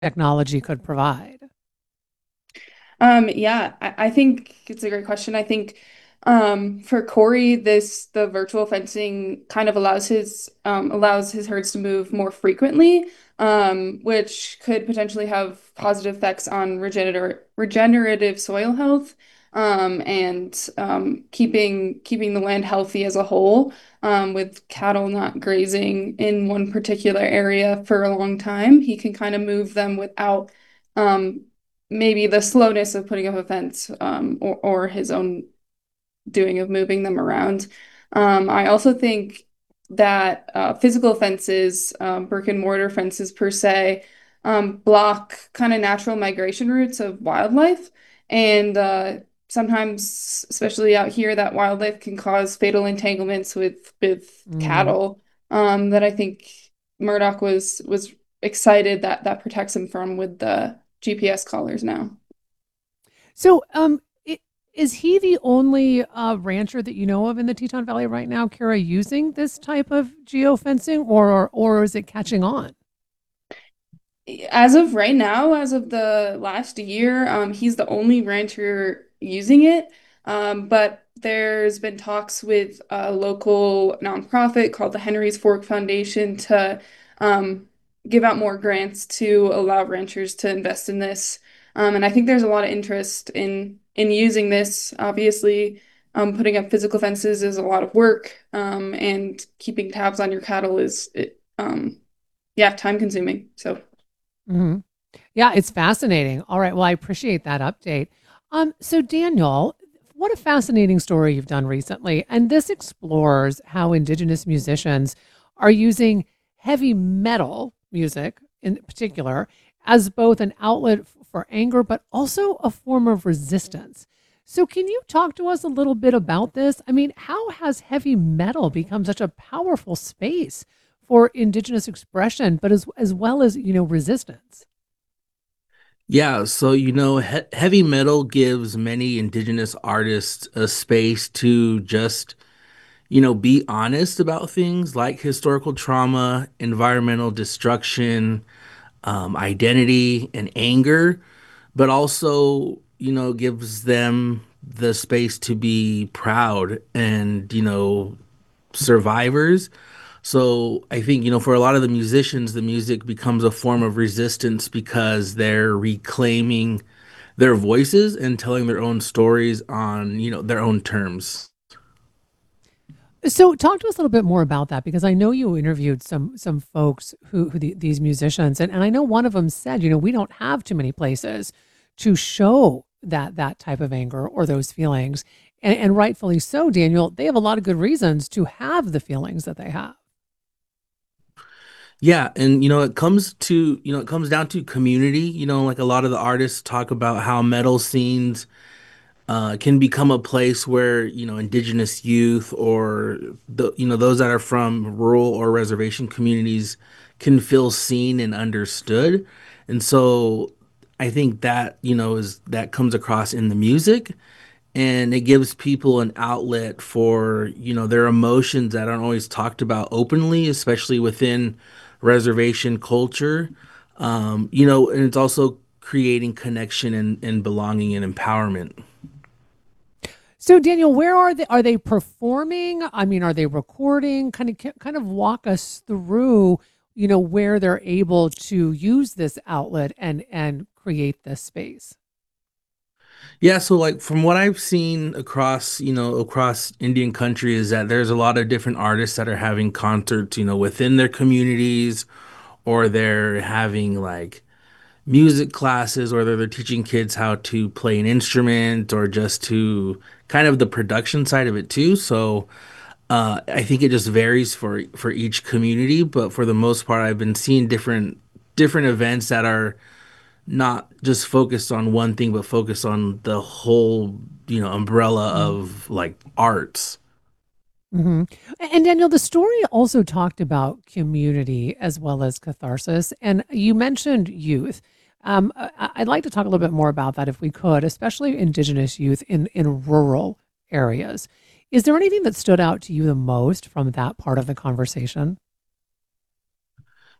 technology could provide? Yeah, I think it's a great question. I think for Corey, the virtual fencing kind of allows his herds to move more frequently, which could potentially have positive effects on regenerative soil health, and keeping the land healthy as a whole, with cattle not grazing in one particular area for a long time. He can kind of move them without um maybe the slowness of putting up a fence, or his own doing of moving them around. I also think that physical fences, brick and mortar fences per se, block kind of natural migration routes of wildlife. And sometimes, especially out here, that wildlife can cause fatal entanglements with Mm. cattle, that I think Murdoch was excited that that protects him from with the GPS collars now. So, is he the only rancher that you know of in the Teton Valley right now, Kara, using this type of geofencing, or is it catching on? As of right now, as of the last year, he's the only rancher using it. But there's been talks with a local nonprofit called the Henry's Fork Foundation to um, give out more grants to allow ranchers to invest in this. And I think there's a lot of interest in using this. Obviously, putting up physical fences is a lot of work, and keeping tabs on your cattle yeah, time consuming. So. Hmm. Yeah, it's fascinating. All right, well, I appreciate that update. So Daniel, what a fascinating story you've done recently, and this explores how Indigenous musicians are using heavy metal music, in particular, as both an outlet for anger, but also a form of resistance. So, can you talk to us a little bit about this? I mean, how has heavy metal become such a powerful space for Indigenous expression, but as well as resistance? Yeah, so heavy metal gives many indigenous artists a space to just, be honest about things like historical trauma, environmental destruction, identity, and anger, but also, gives them the space to be proud and, survivors. So I think, for a lot of the musicians, the music becomes a form of resistance because they're reclaiming their voices and telling their own stories on, their own terms. So, talk to us a little bit more about that because I know you interviewed some folks these musicians, and I know one of them said, we don't have too many places to show that type of anger or those feelings, and rightfully so, Daniel. They have a lot of good reasons to have the feelings that they have. Yeah, and it comes down to community. Like a lot of the artists talk about how metal scenes can become a place where indigenous youth or those that are from rural or reservation communities can feel seen and understood. And so I think that is that comes across in the music, and it gives people an outlet for their emotions that aren't always talked about openly, especially within reservation culture. And it's also creating connection and belonging and empowerment. So, Daniel, where are they? Are they performing? I mean, are they recording? Kind of walk us through, where they're able to use this outlet and create this space. Yeah, so like from what I've seen across Indian country is that there's a lot of different artists that are having concerts, within their communities, or they're having like music classes, or they're teaching kids how to play an instrument, or just to kind of the production side of it too. So I think it just varies for each community, but for the most part, I've been seeing different events that are not just focused on one thing, but focused on the whole, umbrella of like arts. Hmm. And Daniel, the story also talked about community as well as catharsis. And you mentioned youth. I'd like to talk a little bit more about that if we could, especially Indigenous youth in rural areas. Is there anything that stood out to you the most from that part of the conversation?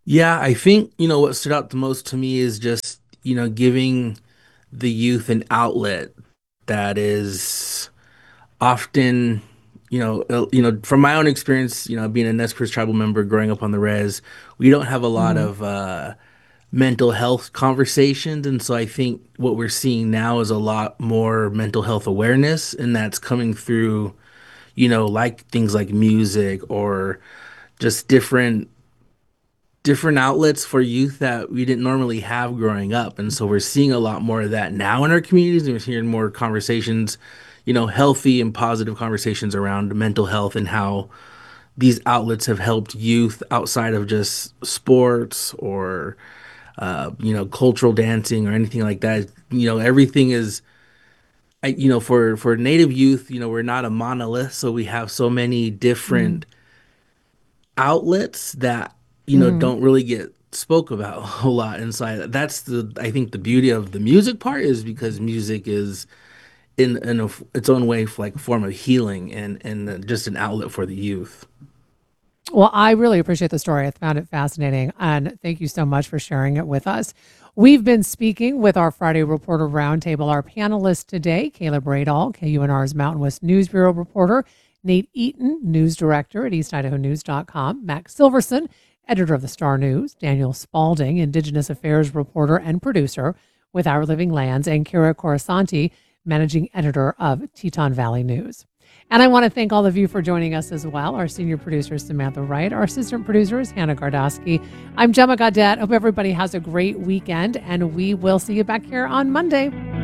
Yeah, I think, what stood out the most to me is just, giving the youth an outlet that is often, from my own experience, being a Nez Perce tribal member growing up on the res, we don't have a lot Mhm. of mental health conversations. And so I think what we're seeing now is a lot more mental health awareness, and that's coming through, like things like music or just different outlets for youth that we didn't normally have growing up. And so we're seeing a lot more of that now in our communities, and we're hearing more conversations, healthy and positive conversations around mental health and how these outlets have helped youth outside of just sports or cultural dancing or anything like that. Everything is, for Native youth, we're not a monolith, so we have so many Mhm. different outlets that Mhm. don't really get spoke about a whole lot. And so that's I think the beauty of the music part is because music is its own way, like a form of healing and just an outlet for the youth. Well, I really appreciate the story. I found it fascinating. And thank you so much for sharing it with us. We've been speaking with our Friday Reporter Roundtable. Our panelists today, Caleb Radall, KUNR's Mountain West News Bureau reporter, Nate Eaton, news director at eastidahonews.com, Max Silverson, editor of the Star News, Daniel Spalding, Indigenous Affairs reporter and producer with Our Living Lands, and Kira Corasanti, managing editor of Teton Valley News. And I want to thank all of you for joining us as well. Our senior producer is Samantha Wright. Our assistant producer is Hannah Gardowski. I'm Gemma Gaudette. Hope everybody has a great weekend, and we will see you back here on Monday.